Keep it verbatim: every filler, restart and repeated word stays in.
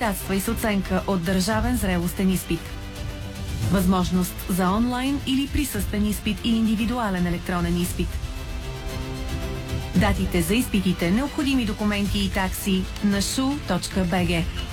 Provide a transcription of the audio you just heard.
Кандидатствай с оценка от държавен зрелостен изпит. Възможност за онлайн или присъствен изпит и индивидуален електронен изпит. Датите за изпитите, необходими документи и такси на шу точка би джи.